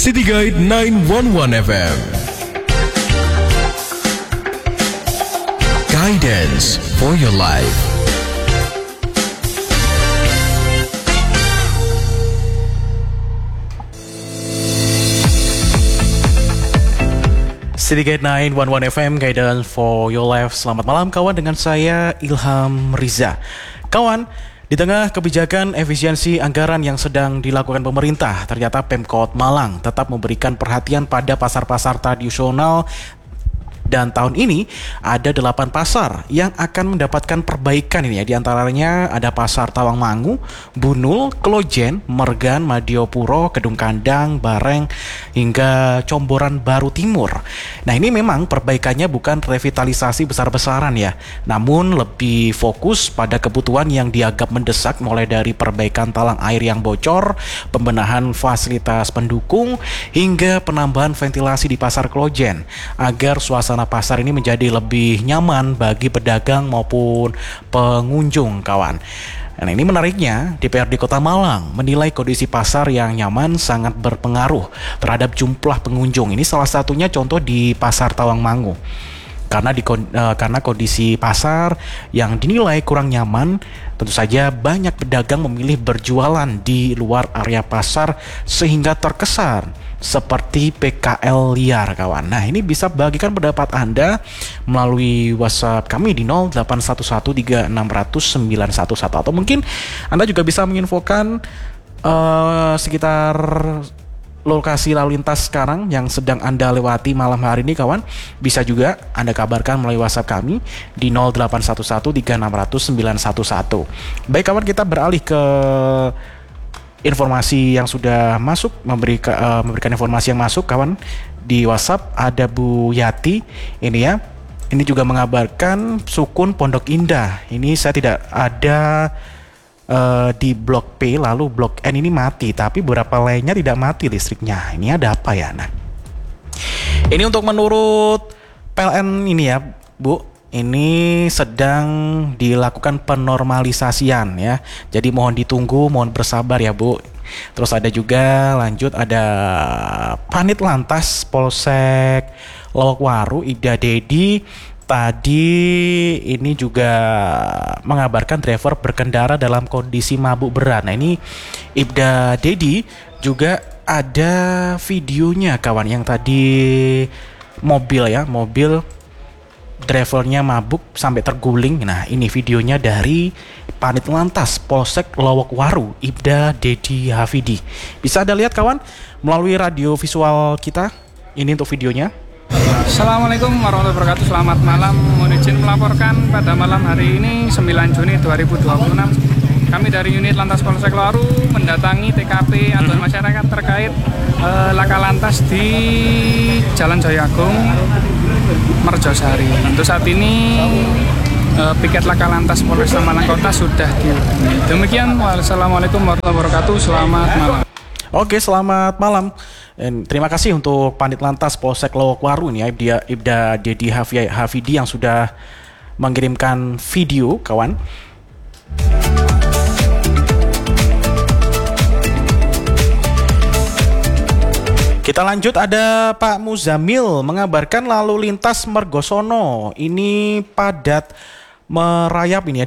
City Guide 911 FM. Guidance for your life. City Guide 911 FM, Guidance for Your Life. Selamat malam kawan, dengan saya Ilham Riza. Kawan, di tengah kebijakan efisiensi anggaran yang sedang dilakukan pemerintah, ternyata Pemkot Malang tetap memberikan perhatian pada pasar-pasar tradisional. Dan tahun ini ada 8 pasar yang akan mendapatkan perbaikan ini ya. Di antaranya ada Pasar Tawangmangu, Bunul, Klojen, Mergan, Madiopuro, Kedung Kandang, Bareng, hingga Comboran Baru Timur. Nah, ini memang perbaikannya bukan revitalisasi besar-besaran ya, namun lebih fokus pada kebutuhan yang dianggap mendesak, mulai dari perbaikan talang air yang bocor, pembenahan fasilitas pendukung, hingga penambahan ventilasi di Pasar Klojen agar suasana pasar ini menjadi lebih nyaman bagi pedagang maupun pengunjung, kawan. Nah, ini menariknya, DPRD Kota Malang menilai kondisi pasar yang nyaman sangat berpengaruh terhadap jumlah pengunjung. Ini salah satunya contoh di Pasar Tawangmangu. Karena kondisi pasar yang dinilai kurang nyaman, tentu saja banyak pedagang memilih berjualan di luar area pasar sehingga terkesan seperti PKL liar, kawan. Nah, ini bisa bagikan pendapat Anda melalui WhatsApp kami di 081136000911, atau mungkin Anda juga bisa menginfokan sekitar lokasi lalu lintas sekarang yang sedang Anda lewati malam hari ini, kawan. Bisa juga Anda kabarkan melalui WhatsApp kami di 081136000911. Baik, kawan, kita beralih ke informasi yang sudah masuk, memberikan informasi yang masuk, kawan. Di WhatsApp ada Bu Yati ini ya. Ini juga mengabarkan Sukun Pondok Indah. Ini saya tidak ada di blok P, lalu blok N ini mati, tapi beberapa lainnya tidak mati listriknya. Ini ada apa ya? Nah, ini untuk menurut PLN ini ya, Bu. Ini sedang dilakukan penormalisasian ya. Jadi mohon ditunggu, mohon bersabar ya, Bu. Terus ada juga lanjut ada Panit Lantas Polsek Lowokwaru, Ibda Dedi. Tadi ini juga mengabarkan driver berkendara dalam kondisi mabuk berat. Nah, ini Ibda Dedi juga ada videonya, kawan, yang tadi mobil drivernya mabuk sampai terguling. Nah, ini videonya dari Panit Lantas Polsek Lowokwaru, Ibda Dedi Hafidi. Bisa Anda lihat, kawan, melalui radio visual kita. Ini untuk videonya. Assalamualaikum warahmatullahi wabarakatuh. Selamat malam. Mohon izin melaporkan pada malam hari ini 9 Juni 2026. Kami dari unit Lantas Polsek Lowokwaru mendatangi TKP aduan masyarakat terkait laka lantas di Jalan Joyagung, Merjosari. Untuk saat ini piket laka lantas Polresta Malang Kota sudah dihubungi. Demikian, wassalamualaikum warahmatullahi wabarakatuh. Selamat malam. Oke, selamat malam. Dan terima kasih untuk Panit Lantas Polsek Lowokwaru ini ya, Ibda Dedi Hafidi yang sudah mengirimkan video, kawan. Kita lanjut, ada Pak Muzamil mengabarkan lalu lintas Mergosono ini padat merayap ini ya